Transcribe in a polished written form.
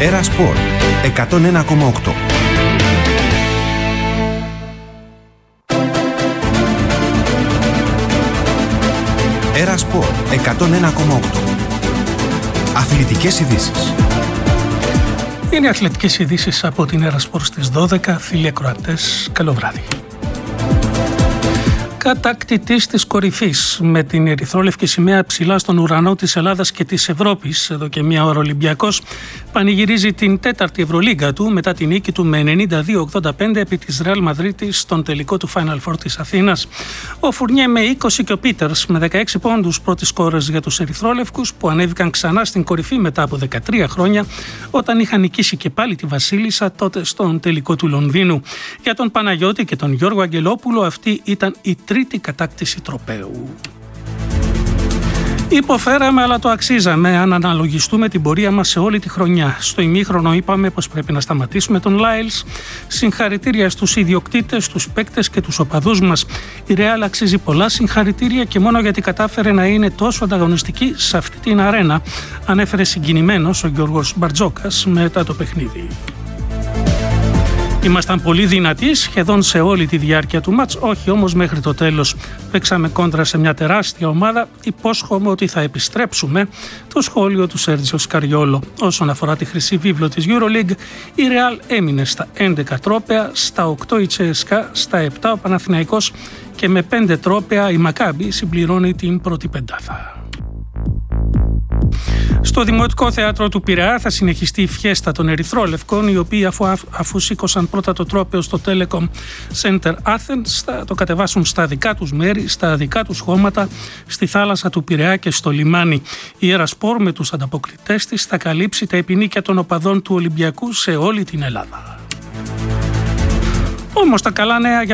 Έρα Σπορ 101,8. Έρα Σπορ 101,8. Αθλητικές ειδήσεις. Είναι αθλητικές ειδήσεις από την Έρα Σπορ στις 12. Φίλοι ακροατές, καλό βράδυ. Κατακτητής της κορυφής, με την ερυθρόλευκη σημαία ψηλά στον ουρανό της Ελλάδας και της Ευρώπης, εδώ και μία ώρα Ολυμπιακός πανηγυρίζει την τέταρτη Ευρωλίγκα του μετά την νίκη του με 92-85 επί της Ρεάλ Μαδρίτης στον τελικό του Final Four της Αθήνας. Ο Φουρνιέ με 20 και ο Πίτερς με 16 πόντους πρώτοι σκόρες για τους ερυθρόλευκους, που ανέβηκαν ξανά στην κορυφή μετά από 13 χρόνια, όταν είχαν νικήσει και πάλι τη Βασίλισσα τότε στον τελικό του Λονδίνου. Για τον Παναγιώτη και τον Γιώργο Αγγελόπουλο αυτή ήταν η τρίτη κατάκτηση τροπαίου. Υποφέραμε, αλλά το αξίζαμε αν αναλογιστούμε την πορεία μας σε όλη τη χρονιά. Στο ημίχρονο είπαμε πως πρέπει να σταματήσουμε τον Λάιλς. Συγχαρητήρια στους ιδιοκτήτες, τους παίκτες και τους οπαδούς μας. Η Ρεάλ αξίζει πολλά συγχαρητήρια και μόνο γιατί κατάφερε να είναι τόσο ανταγωνιστική σε αυτή την αρένα, ανέφερε συγκινημένος ο Γιώργος Μπαρτζόκας μετά το παιχνίδι. Ήμασταν πολύ δυνατοί σχεδόν σε όλη τη διάρκεια του μάτς, όχι όμως μέχρι το τέλος. Παίξαμε κόντρα σε μια τεράστια ομάδα, υπόσχομαι ότι θα επιστρέψουμε, το σχόλιο του Σέρτζιο Σκαριόλο. Όσον αφορά τη χρυσή βίβλο της EuroLeague, η Real έμεινε στα 11 τρόπαια, στα 8 η Τσέσκα, στα 7 ο Παναθηναϊκός και με 5 τρόπαια η Μακάμπι συμπληρώνει την πρώτη πεντάδα. Στο Δημοτικό Θέατρο του Πειραιά θα συνεχιστεί η φιέστα των Ερυθρόλευκων, οι οποίοι αφού σήκωσαν πρώτα το τρόπαιο στο Telecom Center Athens, θα το κατεβάσουν στα δικά τους μέρη, στα δικά τους χώματα, στη θάλασσα του Πειραιά και στο λιμάνι. Η Έρα Σπορ με τους ανταποκριτές της θα καλύψει τα επεινίκια των οπαδών του Ολυμπιακού σε όλη την Ελλάδα. Όμως τα καλά νέα για